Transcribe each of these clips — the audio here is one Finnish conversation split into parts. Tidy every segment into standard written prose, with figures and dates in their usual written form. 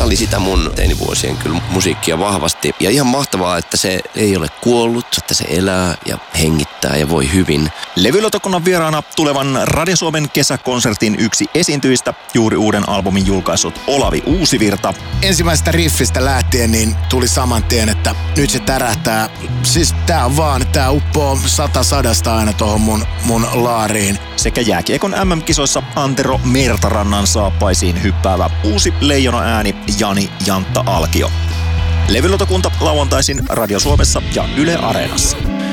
oli sitä mun teinivuosien kyllä musiikkia vahvasti. Ja ihan mahtavaa, että se ei ole kuollut, että se elää ja hengittää ja voi hyvin. Levylautakunnan vieraana tulevan Radio Suomen kesäkonsertin yksi esiintyjistä, juuri uuden albumin julkaissut Olavi Uusivirta. Ensimmäisestä riffistä lähtien niin tuli saman tien, että nyt se tärähtää. Siis tää uppoo 100 aina tohon mun laariin. Sekä jääkiekon MM-kisoissa Antero Mertarannan saappaisiin hyppäävä uusi leijona ääni Jani Jantta Alkio. Levylautakunta lauantaisin Radio Suomessa ja Yle Areenassa.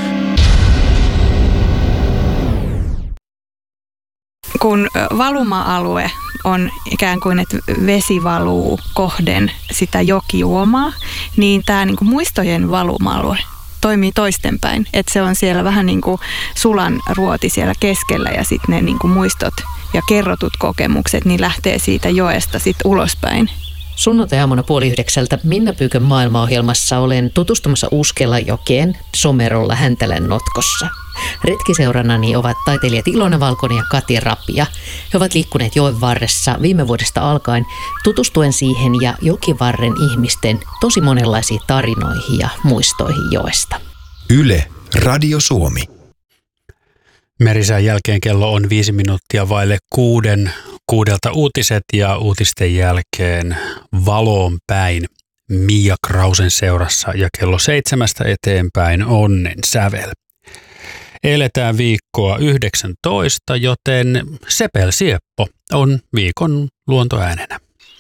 Kun valuma-alue on ikään kuin, että vesi valuu kohden sitä jokijuomaa, niin tämä niinku muistojen valuma-alue toimii toistenpäin. Että se on siellä vähän niin kuin sulan ruoti siellä keskellä ja sitten ne niinku muistot ja kerrotut kokemukset niin lähtee siitä joesta sitten ulospäin. Sunnuntai-aamuna 8:30 Minna Pyykön maailmaohjelmassa olen tutustumassa Uuskelajokeen Somerolla Häntälän notkossa. Retkiseurannani ovat taiteilijat Ilona Valkonen ja Kati Rapia. He ovat liikkuneet joen varressa viime vuodesta alkaen tutustuen siihen ja jokivarren ihmisten tosi monenlaisiin tarinoihin ja muistoihin joesta. Yle Radio Suomi. Merisään jälkeen kello on 5 minuuttia vaille 6:00 uutiset ja uutisten jälkeen Valoon päin Mia Krausen seurassa ja kello 7 eteenpäin Onnen sävel. Eletään viikkoa 19, joten Sepel Sieppo on viikon luontoäänenä.